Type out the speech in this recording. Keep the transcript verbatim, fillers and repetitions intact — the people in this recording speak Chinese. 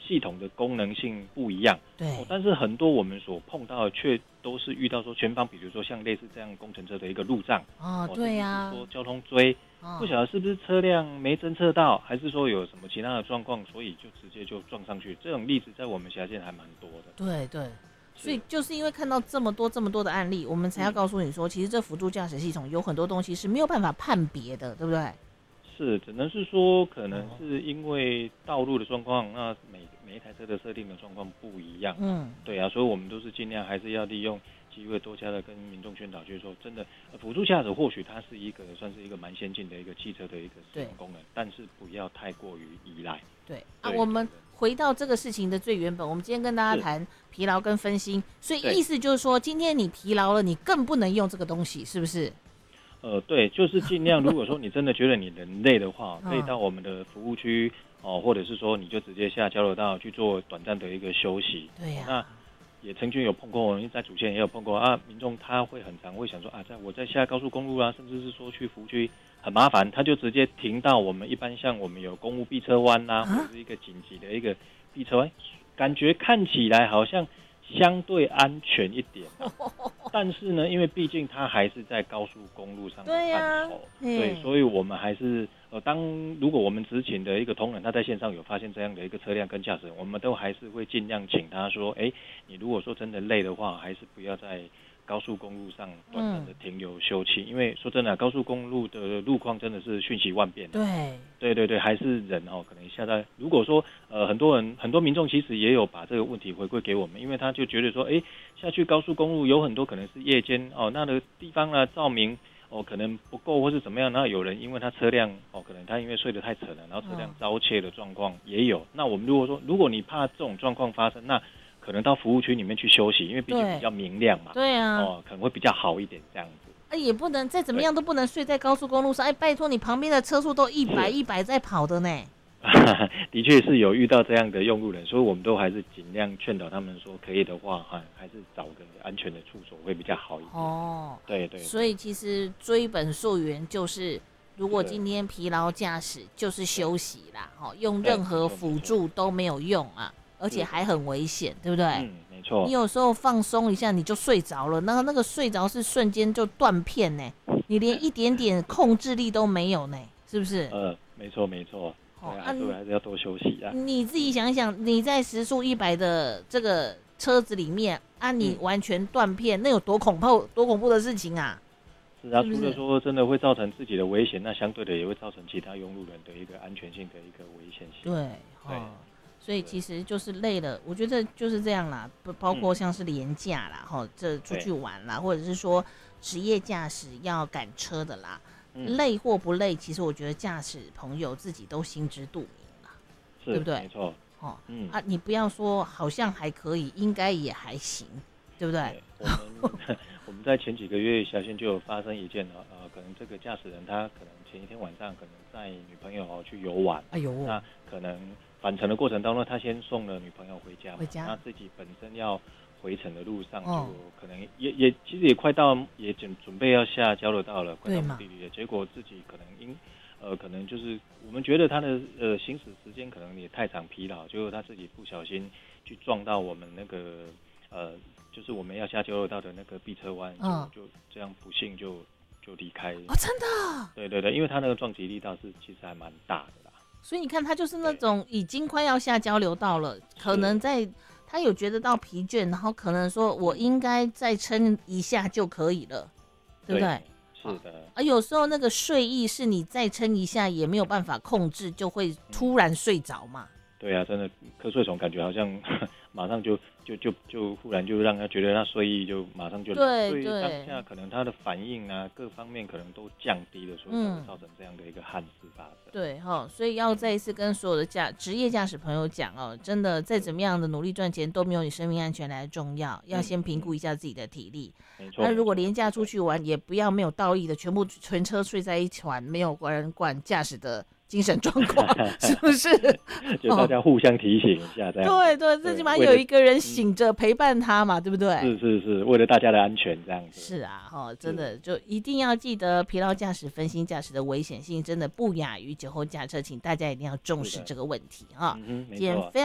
系统的功能性不一样， 对、 哦，但是很多我们所碰到的却都是遇到说前方，比如说像类似这样工程车的一个路障， 哦，对呀、啊， 说交通锥， 哦、 不晓得是不是车辆没侦测到，还是说有什么其他的状况，所以就直接就撞上去。这种例子在我们辖县还蛮多的。 对对。所以就是因为看到这么多这么多的案例，我们才要告诉你说，嗯、其实这辅助驾驶系统有很多东西是没有办法判别的，对不对？ 是，只能是说可能是因为道路的状况，那每每一台车的设定的状况不一样。嗯，对啊，所以我们都是尽量还是要利用机会多加的跟民众宣导，就是说真的，辅助驾驶或许它是一个算是一个蛮先进的一个汽车的一个使用功能，但是不要太过于依赖。 对啊，我们回到这个事情的最原本，我们今天跟大家谈疲劳跟分心，所以意思就是说，今天你疲劳了，你更不能用这个东西，是不是？ 呃，对，就是尽量，如果说你真的觉得你人累的话，可以到我们的服务区哦，或者是说你就直接下交流道去做短暂的一个休息。 对呀、啊。 那也曾经有碰过，因为在主线也有碰过啊，民众他会很常会想说啊，在我在下高速公路啊，甚至是说去服务区很麻烦，他就直接停到我们一般像我们有公务避车弯啊，或者是一个紧急的一个避车弯，感觉看起来好像相对安全一点、啊，但是呢，因为毕竟它还是在高速公路上的范畴，对,、啊、对，所以我们还是呃，当如果我们执勤的一个同仁他在线上有发现这样的一个车辆跟驾驶人，我们都还是会尽量请他说，哎，你如果说真的累的话，还是不要在高速公路上短暂的停留休憩、嗯，因为说真的，高速公路的路况真的是瞬息万变。 对， 对对对，还是人哦，可能下在如果说呃很多人很多民众其实也有把这个问题回馈给我们，因为他就觉得说，哎，下去高速公路有很多可能是夜间哦，那个地方呢照明哦可能不够或是怎么样，然后有人因为他车辆哦可能他因为睡得太沉了，然后车辆遭窃的状况也有。嗯、那我们如果说如果你怕这种状况发生，那可能到服务区里面去休息，因为毕竟比较明亮嘛， 对啊， 哦，可能会比较好一点这样子。 哎，也不能再怎么样都不能睡在高速公路上。哎，拜托你旁边的车速都一百一百在跑的呢。 的确是有遇到这样的用路人，所以我们都还是尽量劝导他们说，可以的话，哈，还是找个安全的处所会比较好一点。哦，对 对, 对。 所以其实追本溯源就是，如果今天疲劳驾驶，就是休息啦，哈，用任何辅助都没有用啊。而且还很危险，对不对？ 嗯，没错。 你有时候放松一下，你就睡着了，那那个睡着是瞬间就断片呢，你连一点点控制力都没有呢，是不是？ 呃，没错没错。哦，啊，所以还是要多休息啊。 你自己想想，你在时速一百的这个车子里面啊，你完全断片，嗯、那有多恐怖、多恐怖的事情啊！ 是啊，是是除了说真的会造成自己的危险，那相对的也会造成其他用路人的一个安全性的一个危险性。 对，对。哦，所以其实就是累了，我觉得就是这样啦，不包括像是连假啦，哈、嗯，这出去玩啦，或者是说职业驾驶要赶车的啦、嗯，累或不累，其实我觉得驾驶朋友自己都心知肚明啦，对不对？ 没错， 哦，嗯啊，你不要说好像还可以，应该也还行，对不对？ 对我们我们在前几个月辖县就有发生一件呃，可能这个驾驶人他可能前一天晚上可能带女朋友哦去游玩， 哎呦， 那可能返程的过程当中，他先送了女朋友回家嘛， 回家， 那自己本身要回程的路上就可能也、哦、也其实也快到也准准备要下交流道了，快到目的地了，结果自己可能因呃可能就是我们觉得他的呃行驶时间可能也太长疲劳，结果他自己不小心去撞到我们那个呃就是我们要下交流道的那个避车弯，哦、就就这样不幸就就离开了。 哦，真的？ 对对对，因为他那个撞击力道是其实还蛮大的啦。 所以你看，他就是那种已经快要下交流道了，可能在他有觉得到疲倦，然后可能说我应该再撑一下就可以了，对不对？ 是的。 而有时候那个睡意是你再撑一下也没有办法控制，就会突然睡着嘛。 对啊，真的瞌睡虫感觉好像马上就就就就忽然就让他觉得他睡意就马上就对， 所以当下可能他的反应啊各方面可能都降低了，所以才会造成这样的一个憾事发生。 嗯、对哈、哦，所以要再一次跟所有的驾职业驾驶朋友讲哦，真的再怎么样的努力赚钱都没有你生命安全来的重要，要先评估一下自己的体力。 没错。 那如果连假出去玩，也不要没有道义的全部全车睡在一团，没有人管驾驶的精神状况，是不是？ 就大家互相提醒一下，这样。 对对，最起码有一个人醒着陪伴他嘛，对不对？ 是是是，为了大家的安全，这样子。 是啊，哈、哦，真的就一定要记得疲劳驾驶、分心驾驶的危险性，真的不亚于酒后驾车，请大家一定要重视这个问题哈。 嗯， 今天非常。